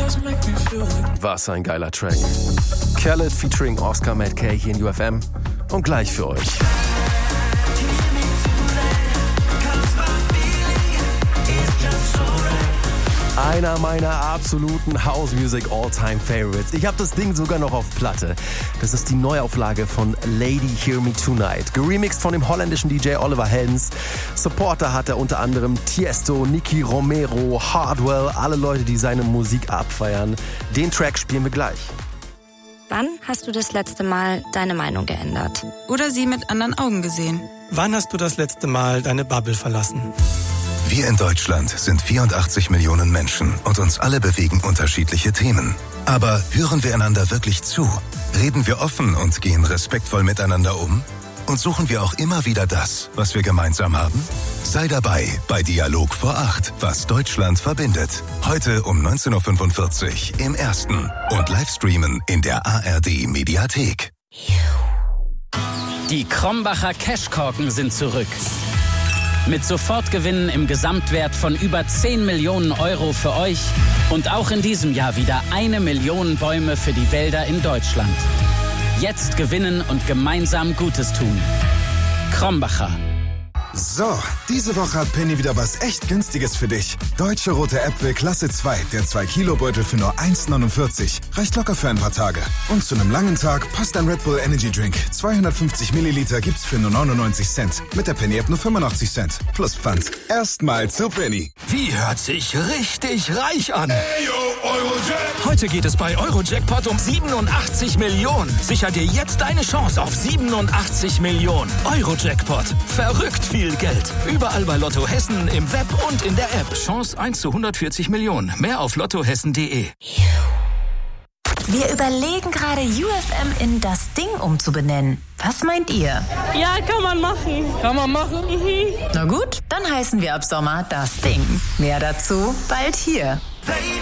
Was ein geiler Track. Khaled featuring Oscar Mackay hier in UFM. Und gleich für euch. Einer meiner absoluten House Music All-Time Favorites. Ich habe das Ding sogar noch auf Platte. Das ist die Neuauflage von Lady Hear Me Tonight. Geremixed von dem holländischen DJ Oliver Heldens. Supporter hat er unter anderem Tiesto, Nicky Romero, Hardwell, alle Leute, die seine Musik abfeiern. Den Track spielen wir gleich. Wann hast du das letzte Mal deine Meinung geändert? Oder sie mit anderen Augen gesehen? Wann hast du das letzte Mal deine Bubble verlassen? Wir in Deutschland sind 84 Millionen Menschen und uns alle bewegen unterschiedliche Themen. Aber hören wir einander wirklich zu? Reden wir offen und gehen respektvoll miteinander um? Und suchen wir auch immer wieder das, was wir gemeinsam haben? Sei dabei bei Dialog vor 8, was Deutschland verbindet. Heute um 19.45 Uhr im Ersten und Livestreamen in der ARD Mediathek. Die Krombacher Cashkorken sind zurück. Mit Sofortgewinnen im Gesamtwert von über 10 Millionen Euro für euch und auch in diesem Jahr wieder 1 Million Bäume für die Wälder in Deutschland. Jetzt gewinnen und gemeinsam Gutes tun. Krombacher. So, diese Woche hat Penny wieder was echt Günstiges für dich. Deutsche Rote Äpfel Klasse 2, der 2-Kilo-Beutel für nur 1,49. Reicht locker für ein paar Tage. Und zu einem langen Tag passt ein Red Bull Energy Drink. 250 Milliliter gibt's für nur 99 Cent. Mit der Penny-App nur 85 Cent. Plus Pfand. Erstmal zu Penny. Die hört sich richtig reich an. Hey, yo, Eurojackpot. Heute geht es bei Eurojackpot um 87 Millionen. Sicher dir jetzt deine Chance auf 87 Millionen. Eurojackpot. Verrückt viel Geld. Überall bei Lotto Hessen, im Web und in der App. Chance 1 zu 140 Millionen. Mehr auf lottohessen.de. Wir überlegen gerade, UFM in das Ding umzubenennen. Was meint ihr? Ja, kann man machen. Kann man machen? Mhm. Na gut, dann heißen wir ab Sommer das Ding. Mehr dazu bald hier. Baby.